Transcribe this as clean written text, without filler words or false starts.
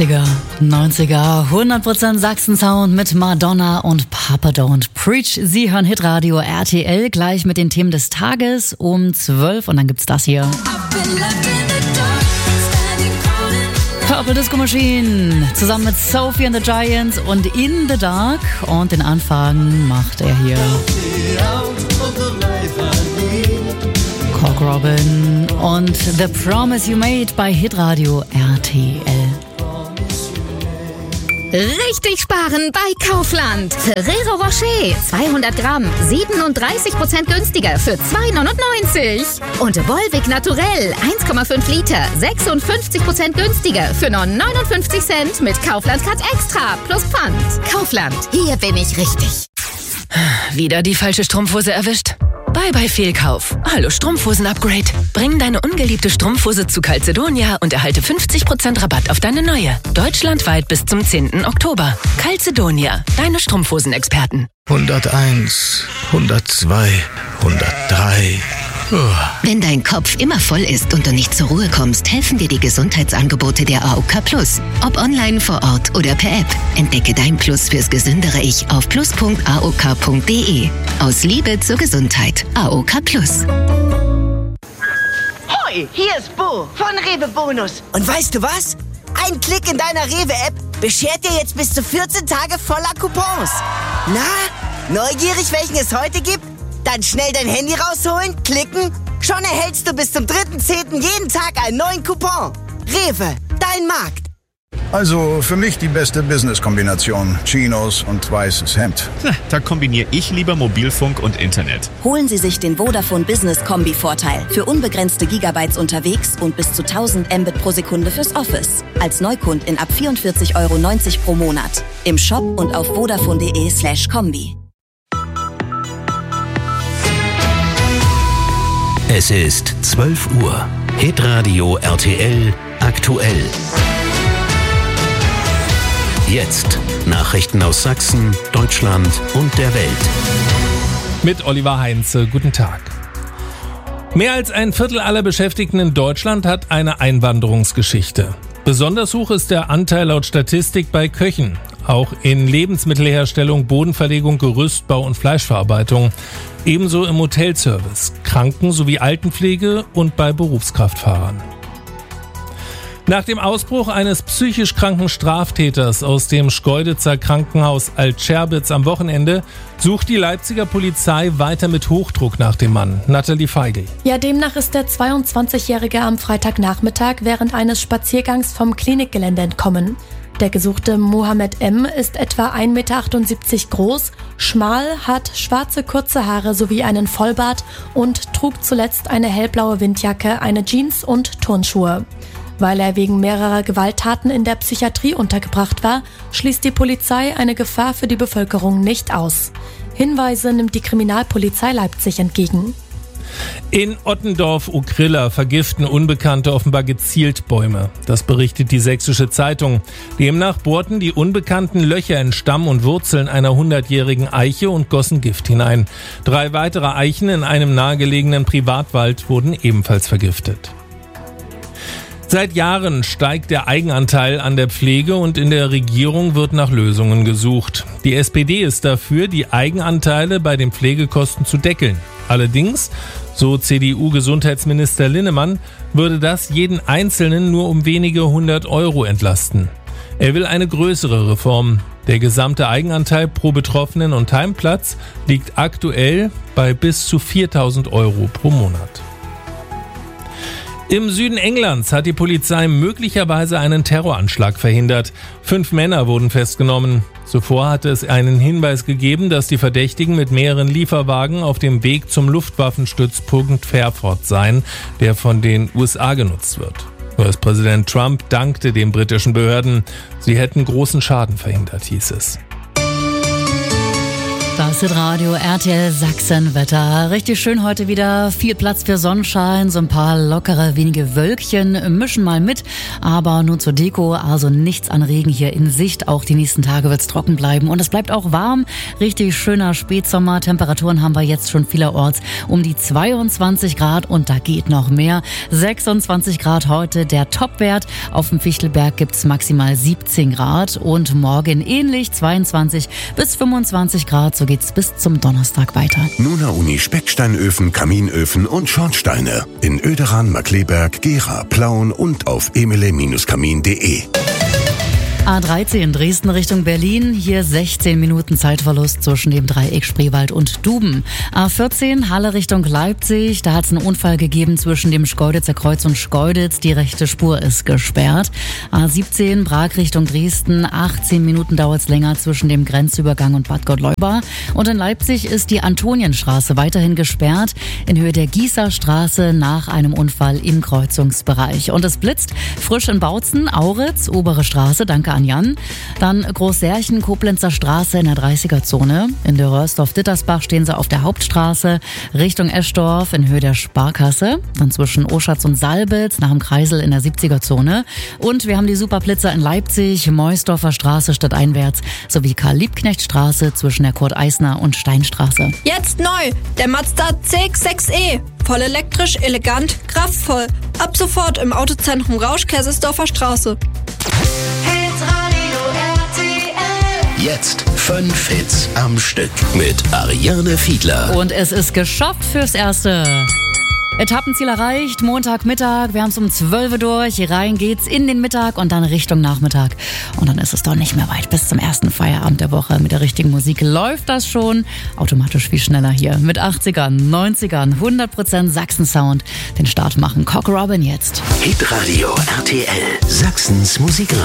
80er, 90er, 100% Sachsen-Sound mit Madonna und Papa Don't Preach. Sie hören Hitradio RTL gleich mit den Themen des Tages um 12 und dann gibt's das hier. Purple Disco Machine zusammen mit Sophie and the Giants und In the Dark und den Anfang macht er hier. Cock Robin und The Promise You Made bei Hitradio RTL. Richtig sparen bei Kaufland. Ferrero Rocher 200 Gramm 37% günstiger für 2,99. Und Volvic Naturell 1,5 Liter 56% günstiger für nur 59 Cent mit Kaufland Cut Extra plus Pfand. Kaufland, hier bin ich richtig. Wieder die falsche Strumpfhose erwischt? Bye Fehlkauf. Hallo Strumpfhosen-Upgrade. Bring deine ungeliebte Strumpfhose zu Calzedonia und erhalte 50% Rabatt auf deine neue. Deutschlandweit bis zum 10. Oktober. Calzedonia, deine Strumpfhosen-Experten. 101, 102, 103. Wenn dein Kopf immer voll ist und du nicht zur Ruhe kommst, helfen dir die Gesundheitsangebote der AOK Plus. Ob online, vor Ort oder per App. Entdecke dein Plus fürs gesündere Ich auf plus.aok.de. Aus Liebe zur Gesundheit. AOK Plus. Hoi, hier ist Bo von Rewe Bonus. Und weißt du was? Ein Klick in deiner Rewe-App beschert dir jetzt bis zu 14 Tage voller Coupons. Na, neugierig, welchen es heute gibt? Dann schnell dein Handy rausholen, klicken, schon erhältst du bis zum 3.10. jeden Tag einen neuen Coupon. Rewe, dein Markt. Also für mich die beste Business-Kombination. Chinos und weißes Hemd. Da kombiniere ich lieber Mobilfunk und Internet. Holen Sie sich den Vodafone Business Kombi-Vorteil für unbegrenzte Gigabytes unterwegs und bis zu 1000 Mbit pro Sekunde fürs Office. Als Neukundin ab 44,90 € pro Monat. Im Shop und auf vodafone.de/kombi. Es ist 12 Uhr. Hitradio RTL aktuell. Jetzt Nachrichten aus Sachsen, Deutschland und der Welt. Mit Oliver Heinze, guten Tag. Mehr als ein Viertel aller Beschäftigten in Deutschland hat eine Einwanderungsgeschichte. Besonders hoch ist der Anteil laut Statistik bei Köchen. Auch in Lebensmittelherstellung, Bodenverlegung, Gerüstbau und Fleischverarbeitung. Ebenso im Hotelservice, Kranken- sowie Altenpflege und bei Berufskraftfahrern. Nach dem Ausbruch eines psychisch kranken Straftäters aus dem Schkeuditzer Krankenhaus Alt-Scherbitz am Wochenende sucht die Leipziger Polizei weiter mit Hochdruck nach dem Mann. Nathalie Feigl. Ja, demnach ist der 22-Jährige am Freitagnachmittag während eines Spaziergangs vom Klinikgelände entkommen. Der gesuchte Mohammed M. ist etwa 1,78 Meter groß, schmal, hat schwarze kurze Haare sowie einen Vollbart und trug zuletzt eine hellblaue Windjacke, eine Jeans und Turnschuhe. Weil er wegen mehrerer Gewalttaten in der Psychiatrie untergebracht war, schließt die Polizei eine Gefahr für die Bevölkerung nicht aus. Hinweise nimmt die Kriminalpolizei Leipzig entgegen. In Ottendorf-Ukrilla vergiften Unbekannte offenbar gezielt Bäume. Das berichtet die Sächsische Zeitung. Demnach bohrten die Unbekannten Löcher in Stamm und Wurzeln einer 100-jährigen Eiche und gossen Gift hinein. 3 weitere Eichen in einem nahegelegenen Privatwald wurden ebenfalls vergiftet. Seit Jahren steigt der Eigenanteil an der Pflege und in der Regierung wird nach Lösungen gesucht. Die SPD ist dafür, die Eigenanteile bei den Pflegekosten zu deckeln. Allerdings, so CDU-Gesundheitsminister Linnemann, würde das jeden Einzelnen nur um wenige 100 € entlasten. Er will eine größere Reform. Der gesamte Eigenanteil pro Betroffenen und Heimplatz liegt aktuell bei bis zu 4.000 € pro Monat. Im Süden Englands hat die Polizei möglicherweise einen Terroranschlag verhindert. 5 Männer wurden festgenommen. Zuvor hatte es einen Hinweis gegeben, dass die Verdächtigen mit mehreren Lieferwagen auf dem Weg zum Luftwaffenstützpunkt Fairford seien, der von den USA genutzt wird. US-Präsident Trump dankte den britischen Behörden. Sie hätten großen Schaden verhindert, hieß es. Das Das Hitradio RTL Sachsen Wetter. Richtig schön heute wieder. Viel Platz für Sonnenschein, so ein paar lockere, wenige Wölkchen mischen mal mit, aber nur zur Deko, also nichts an Regen hier in Sicht. Auch die nächsten Tage wird's trocken bleiben und es bleibt auch warm. Richtig schöner Spätsommer. Temperaturen haben wir jetzt schon vielerorts um die 22 Grad und da geht noch mehr. 26 Grad heute der Topwert. Auf dem Fichtelberg gibt's maximal 17 Grad und morgen ähnlich 22 bis 25 Grad. So geht's bis zum Donnerstag weiter. Nuna Uni Specksteinöfen, Kaminöfen und Schornsteine. In Oederan, Markleberg, Gera, Plauen und auf emile-kamin.de. A13 Dresden Richtung Berlin, hier 16 Minuten Zeitverlust zwischen dem Dreieck Spreewald und Duben. A14 Halle Richtung Leipzig, da hat es einen Unfall gegeben zwischen dem Schkeuditzer Kreuz und Schkeuditz, die rechte Spur ist gesperrt. A17 Prag Richtung Dresden, 18 Minuten dauert es länger zwischen dem Grenzübergang und Bad Gottleuba. Und in Leipzig ist die Antonienstraße weiterhin gesperrt, in Höhe der Gießerstraße nach einem Unfall im Kreuzungsbereich. Und es blitzt frisch in Bautzen, Auritz, obere Straße, danke an Jan. Dann Großsärchen, Koblenzer Straße in der 30er-Zone. In der Röhrsdorf-Dittersbach stehen sie auf der Hauptstraße Richtung Eschdorf in Höhe der Sparkasse. Dann zwischen Oschatz und Salbitz nach dem Kreisel in der 70er-Zone. Und wir haben die Superblitzer in Leipzig, Meusdorfer Straße stadteinwärts sowie Karl-Liebknecht-Straße zwischen der Kurt-Eisner und Steinstraße. Jetzt neu, der Mazda CX-6e. Voll elektrisch, elegant, kraftvoll. Ab sofort im Autozentrum Rausch, Kaisersdorfer Straße. Jetzt 5 Hits am Stück mit Ariane Fiedler. Und es ist geschafft fürs Erste. Etappenziel erreicht, Montagmittag, wir haben es um 12 Uhr durch, rein geht's in den Mittag und dann Richtung Nachmittag. Und dann ist es doch nicht mehr weit bis zum ersten Feierabend der Woche. Mit der richtigen Musik läuft das schon automatisch viel schneller hier. Mit 80ern, 90ern, 100% Sachsen-Sound. Den Start machen Cock Robin jetzt. Hitradio RTL, Sachsens Musikradio.